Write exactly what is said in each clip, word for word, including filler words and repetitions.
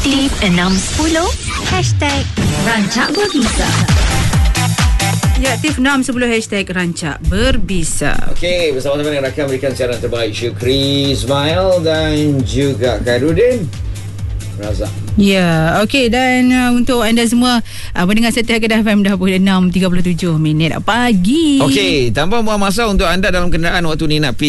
Aktif enam sepuluh Hashtag Rancak Berbisa. Ya, aktif enam sepuluh Hashtag Rancak Berbisa. Okey, bersama-sama dengan rakan berikan siaran terbaik Syukri Ismail dan juga Khairuddin Razak. Ya, okey, dan uh, untuk anda semua uh, mendengar Setia Kedah F M dah pukul enam tiga puluh tujuh minit pagi. Okey, tanpa buang masa untuk anda dalam kenderaan waktu ni nak pi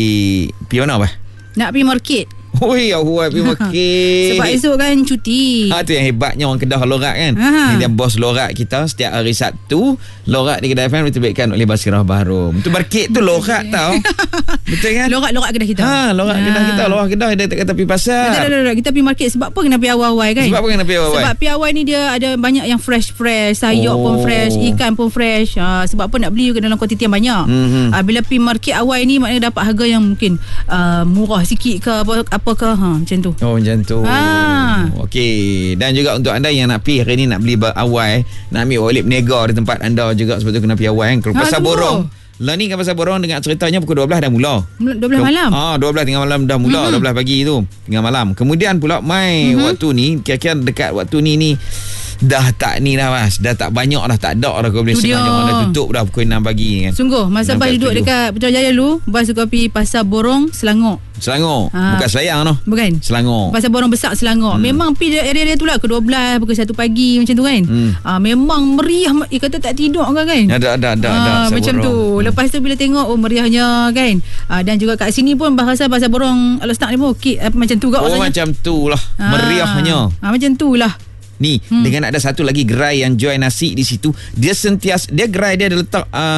pi mana apa? Nak pergi market. Oi, aku pi market. Sebab esok kan cuti. Ha, tu yang hebatnya orang Kedah Lorat kan. Ha. Ni dia bos Lorat kita setiap hari Sabtu, Lorat di Kedah F M diterbitkan oleh Basirah Bahrum. Tu market tu Lorat tau. Betul kan? Lorat-lorat Kedah kita. Ha, Lorat Ha. Kedah kita, Lorat Kedah dia tak kata pi pasar. Tak, tak, tak, tak. Kita pergi market sebab apa kena pergi awal-awal kan? Sebab apa kena pi awal-awal? Sebab pi awal ni dia ada banyak yang fresh-fresh, sayur Oh. pun fresh, ikan pun fresh. Ha, sebab apa nak beli dalam kuantiti yang banyak. Mhm. Ha, bila pi market awal ni maknanya dapat harga yang mungkin uh, murah sikit ke apa apa ke ha macam tu. Oh, macam tu. Ha. Okey. Dan juga untuk anda yang nak pergi hari ni nak beli awal, nak ambil wallet berniaga di tempat anda juga sebab tu kena pergi awal kan. Kalau Ha, pasar tunggu. borong, learning kat pasar borong dengan ceritanya pukul dua belas dah mula. dua belas malam. Ah, dua belas tengah malam dah mula, mm-hmm. dua belas pagi tu tengah malam. Kemudian pula mai mm-hmm. waktu ni kira-kira dekat waktu ni ni dah tak ni dah Mas, dah tak banyak dah, tak ada dah kau boleh Tu dia. setengah jam dah tutup dah pukul enam pagi kan. Sungguh masa enam bas empat duduk puluh tujuh. dekat Putrajaya dulu, bas suka pergi pasar borong Selangor. Selangor, Ha. bukan Selayang noh. Bukan? Selangor. Pasar borong besar Selangor. Hmm. Memang pergi area-area tu lah ke dua belas, pukul satu pagi macam tu kan. Hmm. Ah, memang meriah. Eh, kata tak tidur kan kan? Ada ada ada Ah, ada. pasar macam borong. tu. Lepas tu bila tengok oh meriahnya kan. Ah, dan juga kat sini pun bahasa pasar borong Alostak ni pun okey, apa macam tu juga Oh, rasanya. macam tu lah. Meriahnya. Ah, macam tu lah. Ni hmm. dengan ada satu lagi gerai yang jual nasi di situ. Dia sentiasa dia gerai dia ada letak uh,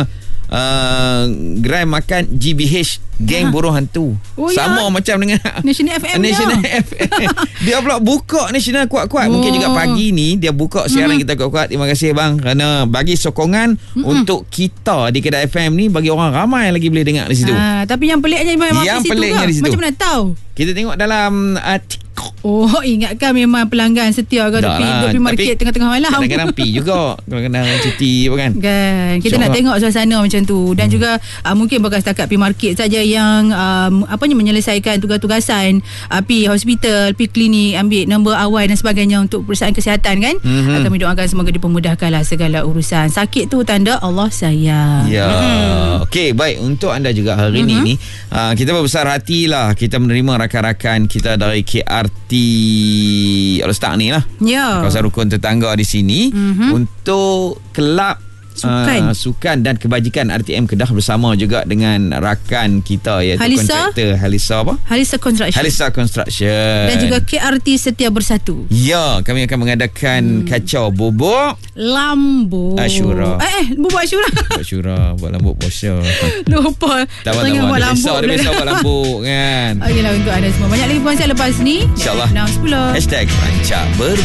uh, gerai makan G B H Geng Ha. Buruh Hantu. Oh, sama ya? macam dengan National F M National dia. F M. Dia pula buka National kuat-kuat. Mungkin Oh. juga pagi ni dia buka siaran Mm-hmm. kita kuat-kuat. Terima kasih bang kerana bagi sokongan mm-hmm. untuk kita di Kedah F M ni, bagi orang ramai lagi boleh dengar di situ. Ah, tapi yang peliknya memang Yang di situ peliknya ke? di situ. Macam mana tahu? Kita tengok dalam uh, TikTok. Oh, ingatkan memang pelanggan setia ke Dah duk pergi lah. duk pergi market Tapi tengah-tengah malam. Kadang-kadang pi juga. Kadang-kadang cuti apa kan. Kan kita InsyaAllah. nak tengok suasana macam tu. Dan hmm. juga uh, mungkin bukan setakat pergi market saja yang um, apa ni menyelesaikan tugas-tugasan, uh, pergi hospital, pergi klinik, ambil nombor awal dan sebagainya untuk perusahaan kesihatan kan. Mhm. Uh, kami doakan semoga dipermudahkanlah segala urusan. Sakit tu tanda Allah sayang. Ya. Hmm. Okey, baik untuk anda juga hari mm-hmm. ni ni uh, kita berbesar hatilah kita menerima rakan-rakan kita dari K R T Alostak ni lah. Ya. Kawasan rukun tetangga di sini Mhm. untuk kelab Sukan. Uh, sukan dan kebajikan R T M Kedah bersama juga dengan rakan kita iaitu Halisa. kontraktor Halisa apa? Halisa Construction. Halisa Construction. Dan juga K R T Setia Bersatu. Ya, kami akan mengadakan hmm. kacau bubuk Lambu Asyura. Eh, eh bubuk Asyura. Asyura buat lambuk puasa. Lupa. Tak Tengah apa-apa. buat Dia lambu besar, dia pula. besar buat lambuk kan. Okeylah untuk anda semua. Banyak lagi perkongsian lepas ni. InsyaAllah. enam sepuluh Hashtag Rancak Ber